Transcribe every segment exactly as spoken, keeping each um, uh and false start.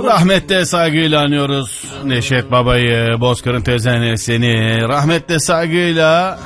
Rahmetle saygıyla anıyoruz Neşet Baba'yı, Bozkır'ın tezennesini. Rahmetle saygıyla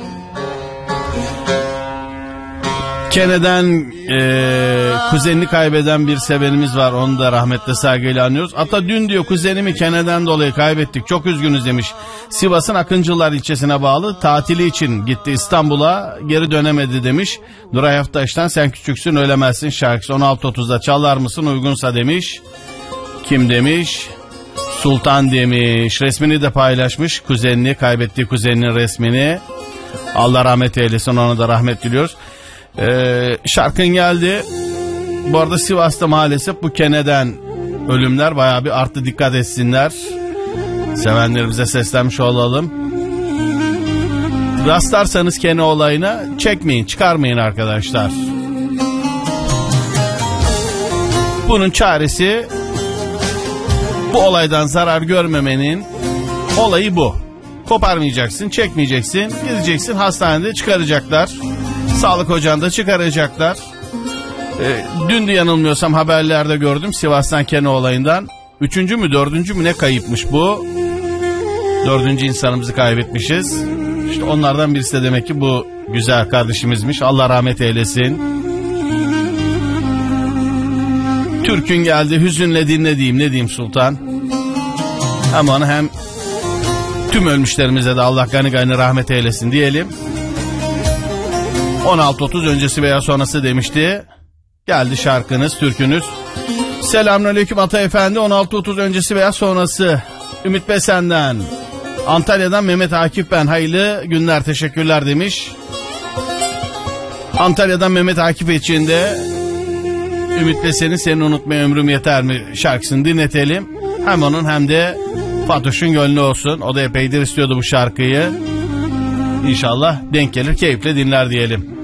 Kene'den e, kuzenini kaybeden bir sevenimiz var. Onu da rahmetle saygıyla anıyoruz. Ata dün diyor kuzenimi Kene'den dolayı kaybettik. Çok üzgünüz demiş. Sivas'ın Akıncılar ilçesine bağlı tatili için gitti İstanbul'a, geri dönemedi demiş. Nuray Haftaş'tan Sen Küçüksün Ölemezsin şarkısı on altı otuzda çalar mısın uygunsa demiş. Kim demiş? Sultan demiş. Resmini de paylaşmış. Kuzenini, kaybettiği kuzeninin resmini. Allah rahmet eylesin, ona da rahmet diliyoruz. Ee, şarkın geldi. Bu arada Sivas'ta maalesef bu Kene'den ölümler bayağı bir arttı, dikkat etsinler. Sevenlerimize seslenmiş olalım. Rastlarsanız Kene olayına çekmeyin, çıkarmayın arkadaşlar. Bunun çaresi bu olaydan zarar görmemenin olayı bu. Koparmayacaksın, çekmeyeceksin, gideceksin hastanede çıkaracaklar. Sağlık ocağında çıkaracaklar. E, dün de yanılmıyorsam haberlerde gördüm Sivas'tan Kene olayından. Üçüncü mü dördüncü mü ne kayıpmış bu? Dördüncü insanımızı kaybetmişiz. İşte onlardan birisi de demek ki bu güzel kardeşimizmiş. Allah rahmet eylesin. Türk'ün geldi, hüzünle dinle diyeyim, ne diyeyim Sultan. Hem onu hem tüm ölmüşlerimize de Allah gani gani rahmet eylesin diyelim. on altı otuz öncesi veya sonrası demişti. Geldi şarkınız, türkünüz. Selamünaleyküm Ata Efendi, on altı otuz öncesi veya sonrası. Ümit Besen'den. Antalya'dan Mehmet Akif ben. Hayırlı günler, teşekkürler demiş. Antalya'dan Mehmet Akif için de Ümit Besen'in Seni Unutmaya Ömrüm Yeter mi şarkısını dinletelim. Hem onun hem de Fatoş'un gönlü olsun. O da epeydir istiyordu bu şarkıyı. İnşallah denk gelir, keyifle dinler diyelim.